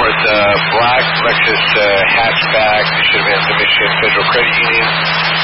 for the black Lexus hatchback. It should have been at the Michigan Federal Credit Union.